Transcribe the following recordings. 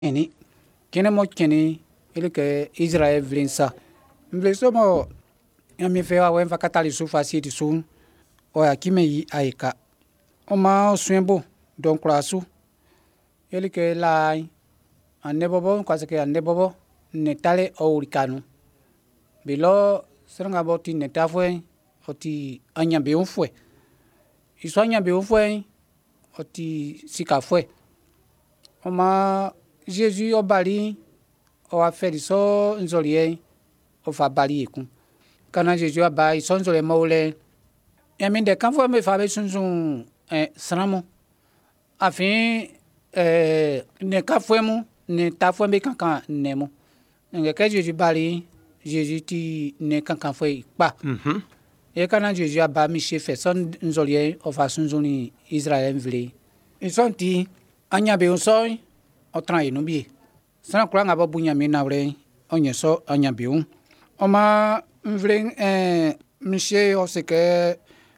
Ini kene mo kene ele ke Israel vlinsa mvleso mo yami fe wa fa katali su fa si su o ya kime yi aika o ma suembo don klasu ele ke lai anebobo kwase ke anebobo netale o urikanu bilo seranga boti netafwe oti anyambe unfwe iso anyambe unfwe oti sikafwe o ma Jésus o bali o aferi so nzolie o fa bali ekun kana Jésus aba iso nzolie mole yaminde kan fo me fa be sunsun sramo afin ne ka fo mu ne ta fo be kankan ne mu nge ke Jésus bali Jésus ti ne kankan fo pa e kana Jésus aba mi che fe son nzolie o fa sunsun ni Israël vle ison ti anya be unso o tran inu bi sana kula nga babunya mi na wre onye so anya bi un o ma mvre mche o se ke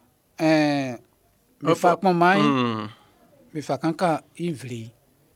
mi fa pon mai mi fa kanka ivli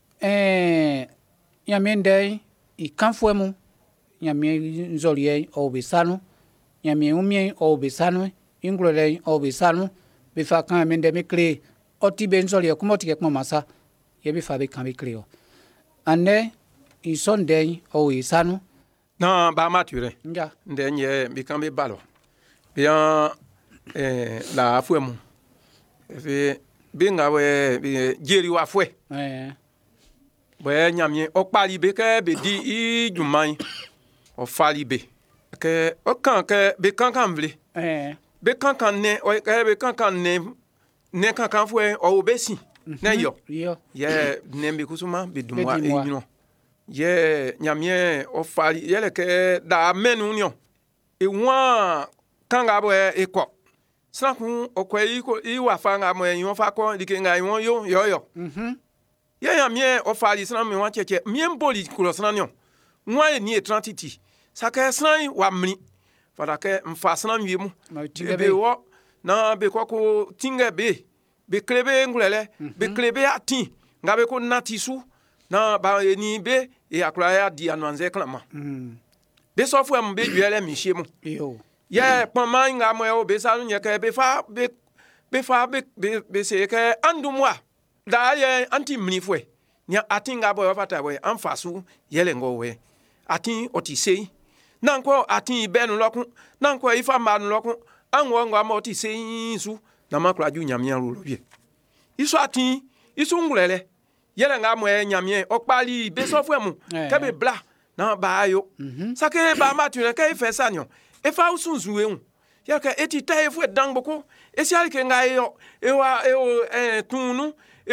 ya mi ndai I kan fo mu ya mi nzolie o be sanu ya mi umi o be sanu ingulele o be sanu mi fa kan mi ndai mi kle o ti be nzolie kuma ti ke pon masa ye bi fa be kan bi kle o ane isonde o isanu na ba mature nja ndenye bikambe balo bien la afwe mu fe binga we jeri wa fwe we nyamye o pali be ke be di I juman o fali be ke o kan ke be kan vle be kan ne o ke be kan ne kan fwe o obesi na yo ye nembe kusuma be dumwa enyo ye nyamie o fali yele ke da menu nyo e wa kanga bo e ko sanku o ko I wa fa nga mo enyo fa ko dike nga yo ye nyamie o fali san me wa cheche mie mboli kulo san nyo nwa e ni e 30 saka san wa mri fada ke mfa san wi mu be wo na be ko tinga be klebe ngulele be klebe ati ngabe ko natisu na ba ni be e akura ya di anwanze klama be sofu am be yuele mi shemu ye pama nga mo e be sanu nye ke be se ke andumwa da ye anti mnifwe nya ati nga bo fata we anfasu yele ngo we ati otisei nanko ati benu lokun nanko ifa manu lokun anwo ngo am otisei su na makura ju nyamia rulo bi iso ati iso ngulele yele nga mo nyamie okpali be sofwe mu ke be bla na ba yo sake ba matune ke fe sanyo e fa usunzu ehun yele ke eti ta efwe dangboko e si alike nga yo e wa tunu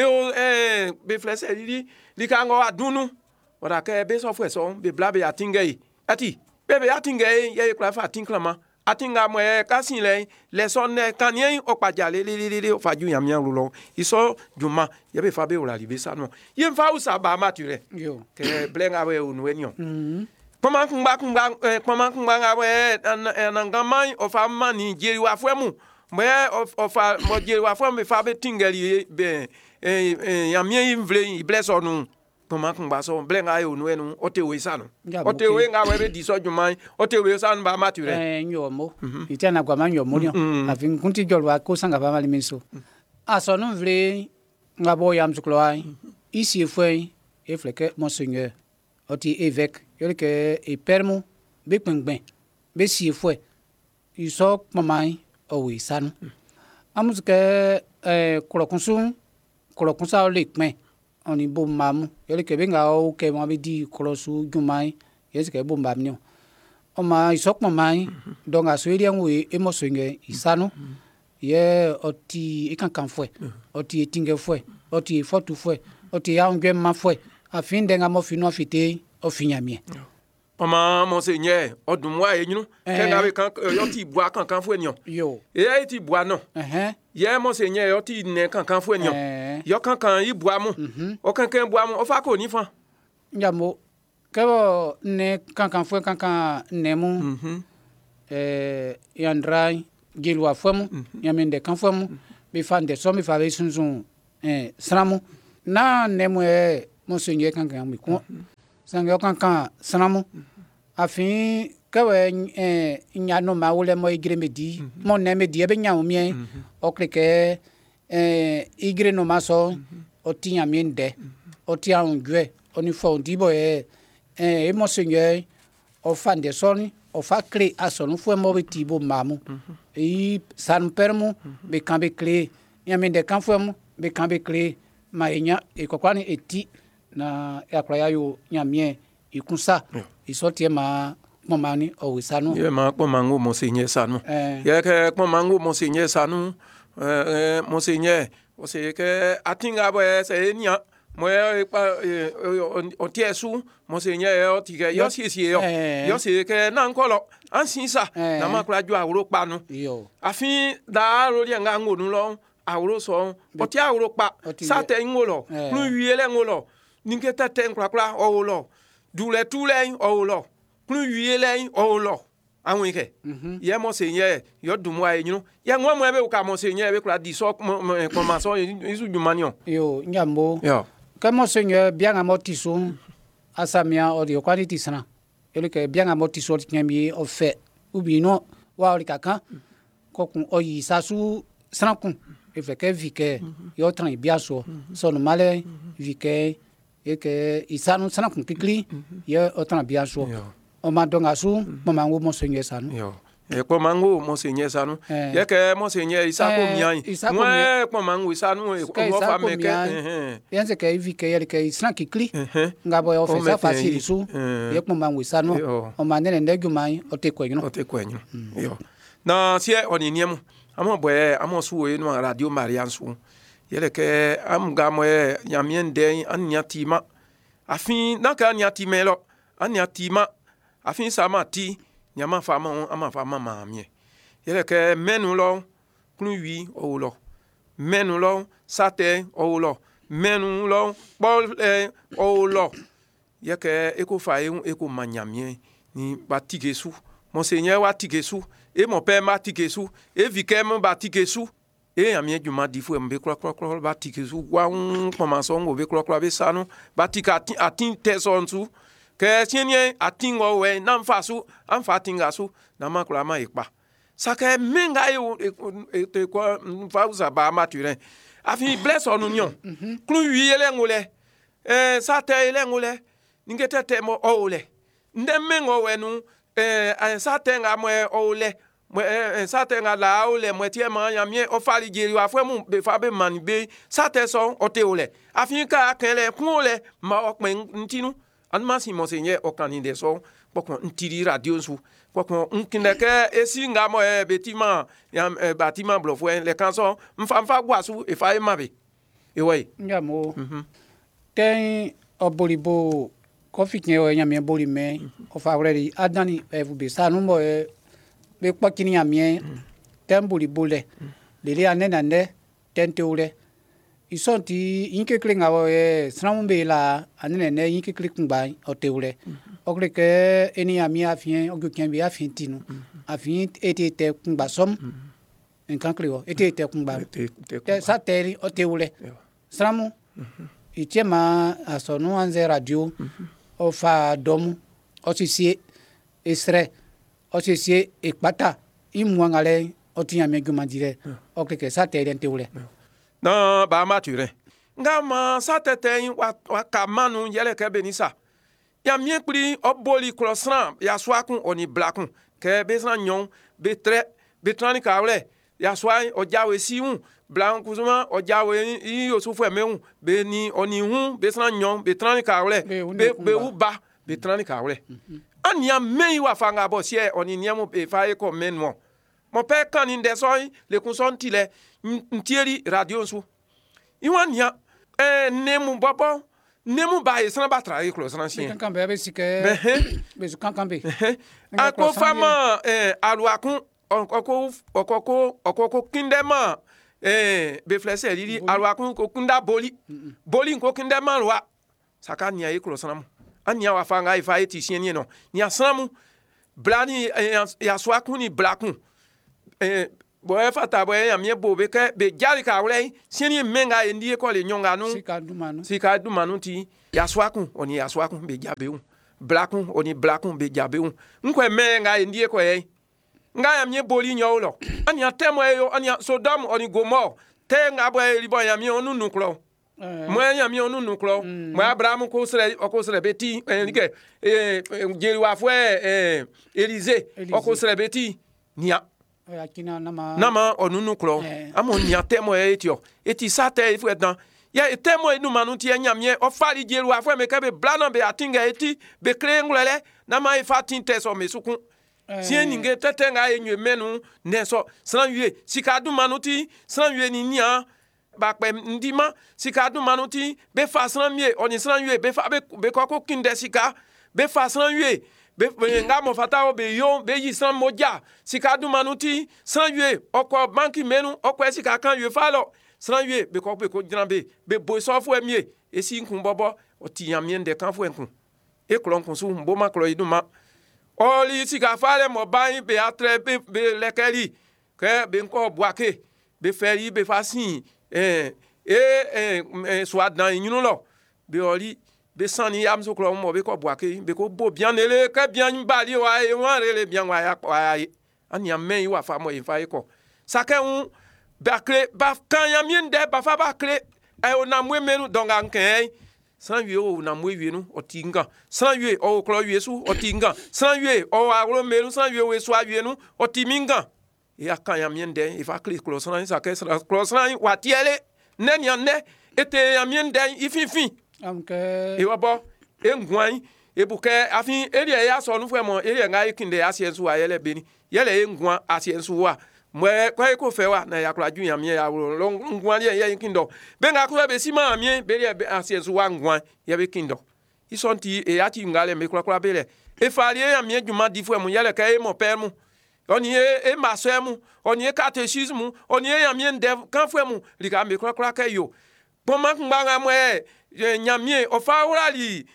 be flese li ka ngo adunu ora ke be sofwe so be bla be atingei ati be atingei ye kla fa tinklama atinga mo kasin le sonne kanien opaja le faju yamia rulo iso juma ye be fa be ora libe sanu ye mfa usa ba mature ke blenga we unwenyo poma kumba nga we anangamai ofa mani jeri wa fwemu me ofa mo jeri wa fwemu fa be tingeli be yamia invle bless onu poma kumba so blenga yo nwenu otewe sanu otewe nga we be diso juma otewe sanu ba mature nyomo itana kwa manyomo nyo afin kunti jolwa ko sanga ba mali minso asonu vle nga bo yam zukloi ici foi e fleke monseigneur oti évêque yele ke e permu be pengben be si foi iso mamai o wi sanu amuske kolokunsa le pen oni bo mamu yele ke benga o ke mo be di kolosu jumai yele ke bo mamnyo o ma isok mamai donga sueli anwe emosenge isanu ye oti ikankan fwe oti etinge fwe oti fotu fwe oti yaungwe ma fwe afin denga mo fino fite o finyamie Pama monseigneur odumwa enyunu ke na be kan yo ti bua kankan fwe nyon yo e ti bua no ye monseigneur yo ti ne kankan fwe nyon yo kankan I bua mu o kankan bua mu o fa ko ni fan njamo kebo ne kankan fwe kankan ne mu yandrai gilwa fwe mu yamende kan fwe mu be fande so mi fa be sunsun sramu na ne mu monseigneur kankan mi ko sanga kankan sanamu afin kawe nyano ma wole mo igre medi mon ne medi e be nyawo mi o kreke igre no maso o tinya mi nde o tia ungwe oni fo ndibo e monseigneur o fande soni o fa clé a son fo mo betibo mamu e san permu be kambe clé nyame de kan fo mo be kambe clé maenya e kokwani eti na ya yo nyame ikunsa isotie ma momani o wisanu ye ma ko mangu monseigneur sanu ye ke ko mangu monseigneur sanu monseigneur o se ke atinga bo se nya mo pa o tiesu monseigneur o tige yo si yo se ke na nkolo ansisa na makura ju awro pa nu afin da ro ri nga ngonu lo awro so o ti awro pa sa te ngolo nu wiele ngolo ninke ta ten kra o lo dule tule o lo nu wiele o lo awon ke ye monseigneur yo dumwa enyu ye nwa mo ebe ka monseigneur ebe kra di so ko ma so isu jumanion yo nyambo que monseigneur bien amortissou asamia o dio quality sana ele que bien amortissou nyami o fait ou bien non wa o kaka ko kun o yi sasu sana kun e fait que vi que yo tran bien so no male vi que e que isanu sana kun kikli yo o tran bien so o ma donga su mamangu monseigneur sanu e ko mangu monseigneur sanu ye ke monseigneur isa ko mian moi ko mangu isa nu o fa me ke yense ke vi ke ye ke isna kikli ngabo yo fa facile su ye ko mangu isa nu o manene ndegu mai o te kwenyu yo na sie oni niemu amo boye amo su e no radio marian su ye ke am gamo e nyamien den an nyatima afin na ka nyatima lo an nyatima afin sama ti nyama fama ama fama mamie yele ke menu lo kluwi o lo menu lo sate o lo menu lo bol o lo yeke eko fa eko manyamie ni batigesu monseigneur wa tigesu e mon père ma tigesu e vikem ba tigesu e amie juma difu mbe kro ba tigesu wa commençons o be kro be sanu batika atin tesonsu ke sienye atingo we na mfasu amfatinga su na makula ma ikpa sake menga e ko mfauza ba maturin afi bless on union klu wiele ngule sa te ele ngule ngete te mo ole nde mengo we nu sa te nga mo ole sa te nga la ole mo tie ma ya mie o fali jeri wa fwe mu be fa be mani be sa te so o te ole afi ka kele kun ole ma okmen ntinu anma si monseigneur o kaninde so pokon ntiri radio su pokon nkindeke esi ngamo betima ya batima blofwe le kanso mfa gwasu e fa emabe e we ngamo ten obolibo kofi nye o nyame boli me o fa already adani vous be sanu mo be pakini nyame ten bolibo le le anena ne ten teule isonti inke klinga wo snambe la anene ne inke klikungba o teule o kleke eni ami afien o gukien bi afien tinu afien etete kungba som en kankliwo etete kungba te sa teri o teule snamu ichema asonu anze radio o fa domu o sisi esre o sisi ekpata imwangale o tinya megumandire o kleke sa teri en teule na ba mature nga ma satete wa kamanu yele ke benisa ya miekpri oboli crossran ya swakun oni blakun ke besran nyon betre betrani kawle ya swai ojawe siun blankuzuma ojawe yi osufu emeun be ni oni hun besran nyon betrani kawle be uba betrani kawle ania mei wa fanga bo sie oni niemu be fa e ko menmo mon père kan inde soy le consenti le ntieri radio su iwania nemu bobo nemu ba esna batra e close ran chien kan be sike be su kan be ako fama aluakun okoko kindema be flese lili aluakun ko kunda boli ko kindema lwa saka nia e close ran ania wa fanga e fa eti chien ni no nia samu blani ya swakun ni blakun boy fata boy ya mie bo be ke be jali ka wle sieni menga endi ko le nyonga nu sika du manu ti ya swaku oni ya swaku be jabe un blaku oni blaku be jabe un nkwe menga endi ko ye nga ya mie boli nyolo anya temo yo anya Sodom oni Gomor te nga boy libo ya mie onu nuklo moi ya mie onu nuklo moi Abraham ko sere beti like jeli wa fwe Élysée ko sere beti nia nama onunu klo amo nya temo etio eti sate ifu edan ya temo enu manuti nyamie o fali jelu afwe me kabe blana be atinga eti be krengulele nama ifa tinte so mesuku si ninge tetenga enyu menu neso sanwie sikadu manuti sanwie ni nia bakpe ndima sikadu manuti be fa sanwie oni sanwie be fa be koko kinde sika be fa sanwie be nga mo fata o be yo be yi san moja sika du manuti san yue oko banki menu oko sika kan yue falo san yue be ko drambe be bo so fu emie esi nkun bobo o ti yan mien de kan fu nkun e klon kun su mbo ma klo iduma o li sika fale mo ban be atre be lekeli ke be nko boake be feri be fasin soit dans yinu lo be oli be sani yam so klo mo be ko boake be ko bo bien ele ka bien bali wa e wan rele bien wa ya ani amen wa fa mo e fa ko sake un ba kle ba kan ya mien de ba fa ba kle e o na mwe menu donga nken san wie o na mwe wie nu o tinga san wie o klo wie su o tinga san wie o agro menu san wie we so wie nu o timinga e akan ya mien de e fa kle klo san sake klo san wa tiele nen ya ne ete ya mien de ififin e wabo engwan e buke afin eri ya so nu femo eri nga ikinde asiensu wa yele beni yele engwan asiensu wa mwe kwa ko fe wa na yakura ju yam ya wo ngwan ye ikindo be nga ko be sima amie be ri asiensu wa ngwan ye be kindo isonti e ati ngale me kura bele e fali amie juma di femo yele ka e mo permu oni e masemu oni e catéchisme oni e amie ndev kan femo lika me kura ka yo poma nganga mwe nyamie ofaurali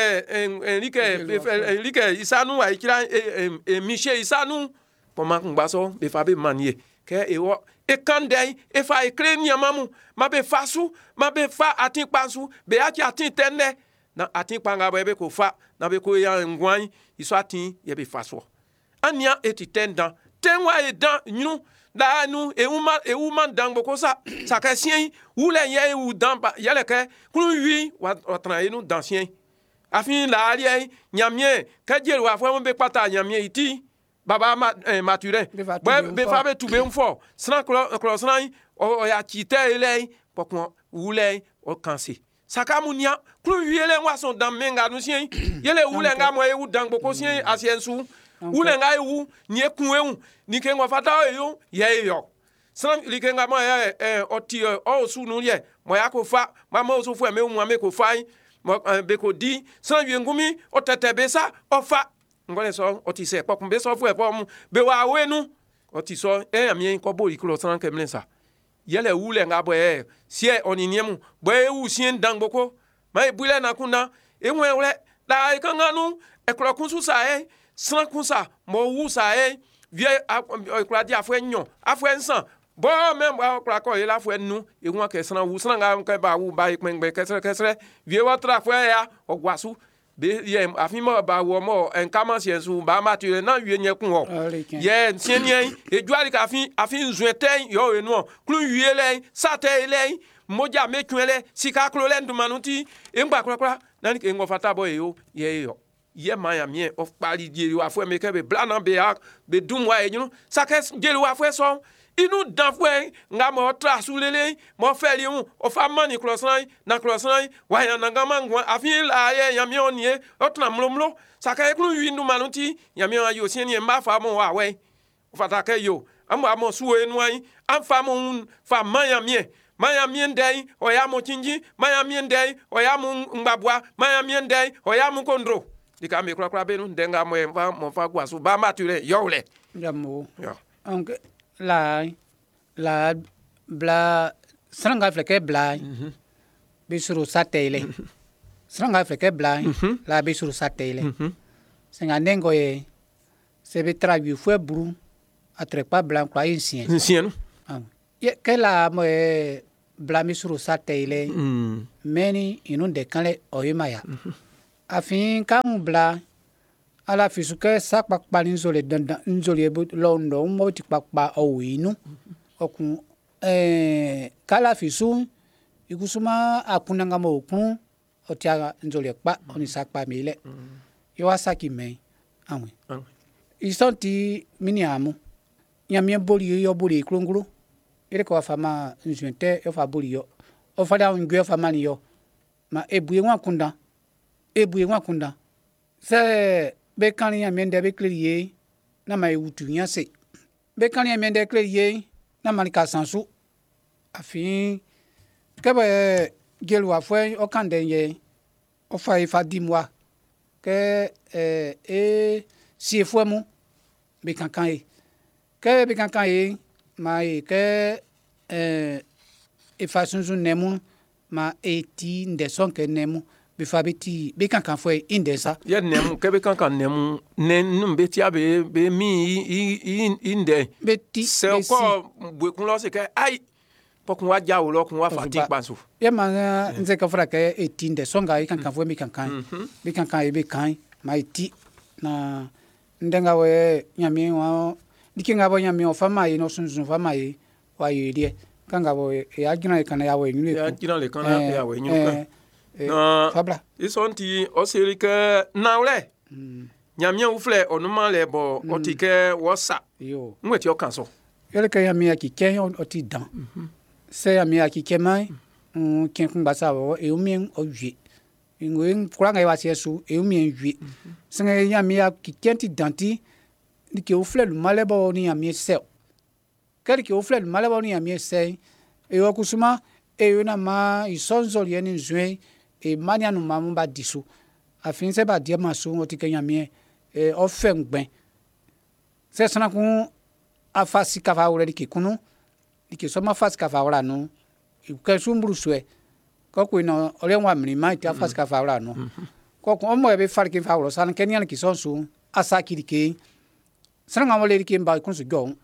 Enrique isanu wa ikira Michel isanu poma ngbaso be fa be manie ke ewo e kandai e fa ekre nyamamu ma be fasu ma be fa atin pasu be achi atin tenne na atin panga be ko fa na be ko ya ngwan iso atin ye be faso ania eti tenda tenwa e dan nyu da nu e woman dan boko sa ka sien wule ye u dan ba yele ke kunu wi wa tran enu dan sien afin la ali nyamie ka jeru afo mo be pata nyamie iti baba mature be fa be tube mfo sna klo sna o ya chite ele pokon wule o kanse sakamunia kunu wi ele wa son dan menga nu sien yele wule nga mo e u dan boko sien asiensu wule nga ewu ni ekun ewu ni ke ngo fata eyo ye yo san li ke nga mo oti o su nu ye mo ya ko fa ma mo so fu e me mu ame ko fa mo be ko di san wi ngumi o tete be sa o fa ngole so oti se pokun be so fu e po mu be wa wenu oti so ami ko bo ikulo san ke mlensa yele wule nga bo sie oniniemu bo ewu sien dangboko ma e bule na kuna e nwe da ka nganu e kro kun su sa san kunsa mo wu sa vie akura di afo enyo afo ensan bo mem akura ko ye la afo enu egun ke san wu san ga ke ba wu ba ipengbe kesere vie wa tra afo ya ogwasu be ye afin mo ba wo mo enkama siensu ba ma tire na wie nyekun ho ye sienien ejuari ka afin zueten yo enu klu wie le sate le moja mekwenle sikaklo le ndumanuti engba kura na ni ngo fata bo yo ye yo ye maya mien of pali jeli wa fwe meke be blana be dumwa e sake jeli wa fwe so inu dan fwe nga mo tra sulele mo feli un o fa mani klosan na klosan wa ya nga mangwa afin la ye ya mi onie o tna mlomlo sake eklu windu manuti ya mi ayo sien ye ma fa mo wa we o fata ke yo amo suwo enu ai am fa mo fa maya mien dai o ya mo chinji maya mien dai o ya mo ngbabwa maya mien dai o ya mo kondro dika me kura benu ndenga mo fa gwasu ba mature yole yamo onke la bla sranga fleke bla bisuru satele sranga fleke bla la bisuru satele senga nengo ye se be trabi fue bru atrekpa blanc kwa insien Nsien. ye kela mo blami suru satele meni inun de kanle oyimaya afin kan bla ala fisuke sakpa ni zole dandan nzole londo mo ti pakpa owinu okun kala fisu ikusuma akunanga mo okun otia nzole pa oni sakpa mele yo asaki me anwe isonti miniamu nyamie boli yo boli klongro ele ko fama nzunte yo fa boli yo o fa da ngwe fa mani yo ma ebuye nwa kunda se be kan nyamie de be kliye na ma ewutu nyanse be kan nyamie de kliye na ma ka sansu afin kebe gelu afwe o kan de ye o fa ifa dimwa ke si fwe mu be kan e ke be kan e ma ke ifa sunsun nemu ma eti ndeson ke nemu be fa beti be kan fwe indesa ye nemu ke be kan nemu nenu beti abe be mi inde beti se ko bwekun lo se ke ai pokun wa ja wo lo kun wa fa ti panso ye ma nze ka fra ke eti ndeson ga kan fwe mi kan be kan e be kan ma eti na ndenga we nyami wa dikinga bo nyami o fama yi no sunsun fama yi wa yedie kanga bo ya gina kana ya we nyule ya gina le kana ya we nyule na fabla isonti o serike nawle nyami u fle onuma le bo otike wosa yo nweti o kanso yele ka yami ya kike o ti dan se yami ya kike mai ken kun basa bo e umi o wi ngoyin kuranga ya wasisu e umi wi singa yami ya kike ti danti dike o fle lu malebo ni yami se kele ke o fle lu malebo ni yami se e o kusuma e yo na ma isonzo ye ni nzwe e mania no mamu ba disu afin se ba dia masu o ti kenya mi o fe ngben se sana kun afasi ka fa wure dike kunu dike so ma fasi ka fa wura no ke sumbru swe ko ko no ore wa mi ma ti afasi ka fa wura no ko ko mo e be far ke fa wura sana kenya ki sonsu asaki dike sana mo le dike ba kun su gon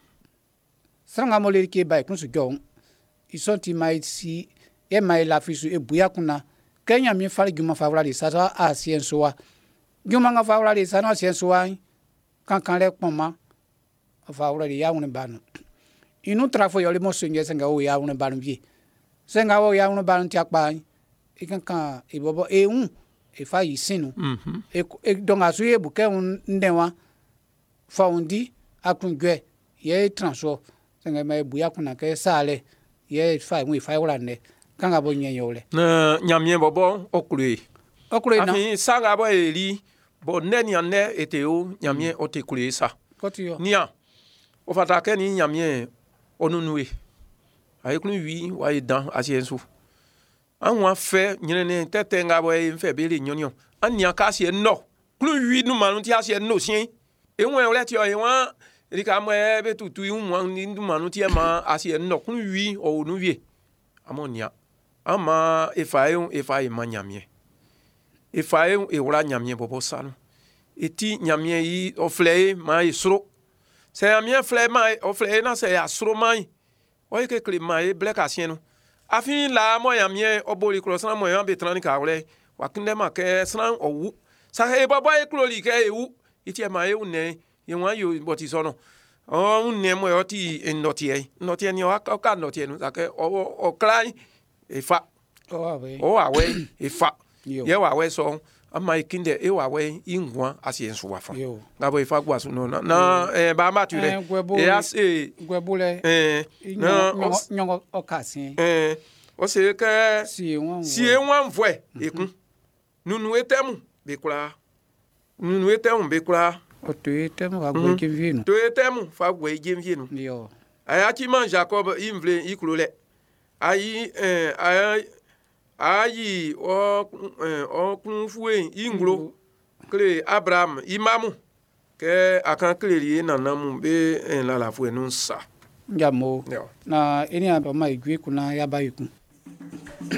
sana mo le dike ba kun su gon isonti mai si e mai la fisu e buya kuna kenya mi fali guma favela de sa a ciensoa guma nga favela de sa no ciensoa kan le poma favela de ya un banu inu trafo yo le mo sunge senga o ya un banu bi senga o ya un banu ti apa e kan e bobo e un e fa yi sinu e don asu e bu ke un ndenwa faundi akungwe ye transfer senga mai buya kuna ke sale ye fa mu fa wala ne kanga bo nyenyo le na nyamie bobo okure na afi sanga bo eri bo neni ane eteo nyamie otekure sa kotio nia o fata ke ni nyamie onunue ai kunu wi wa idan asiensu anwa fe nyene tete nga bo e mfe bele nyonyo ania ka sie no kunu wi nu manu ti asie no sien enwe ole ti o enwa rika mo e be tutu ihu ni nu manu ti e ma asie no kunu wi o nu wi amonia ama efae ma nyamie efae e wura nyamie bobo sanu eti nyamie yi ofle ma isro se nyamie fle ma ofle na se asro mai o ke kle mai black asienu afin la mo nyamie oboli kro sana mo yan betran ka wle wakinde ma ke sana owu sa he bobo e kloli ke ewu eti ma e une ye wan yo boti sono o une mo yoti enotie ni o ka notie nu sa ke o klai efa o awe efa ye wa we so ama ikinde e wa we ingwa asiensu wa fa ngabo efa gwa so no na ba ma tule e ase gwebule nyongo okasin o se ke si enwa mvwe ekun nunu etemu be kula o to etemu wa gwe kimvinu to etemu fa gwe kimvinu yo ayaki man Jacob imvle iklole ayi o kun fue inglo kle Abraham imamu ke akan kle ri nanamu be la fue nun sa njamo na eni aba mai gwe kuna ya bayikun